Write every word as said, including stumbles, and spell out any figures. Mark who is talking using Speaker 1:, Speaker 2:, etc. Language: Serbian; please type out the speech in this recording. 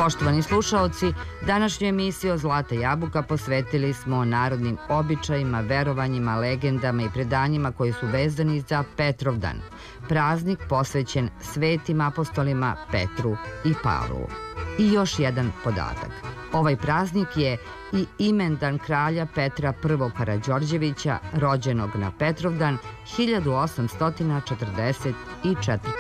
Speaker 1: Poštovani slušaoci, današnju emisiju Zlata jabuka posvetili smo narodnim običajima, verovanjima, legendama i predanjima koji su vezani za Petrovdan, praznik posvećen svetim apostolima Petru i Pavlu. I još jedan podatak. Ovaj praznik je i imendan kralja Petra Prvog Karađorđevića, rođenog na Petrovdan hiljadu osamsto četrdeset četvrte.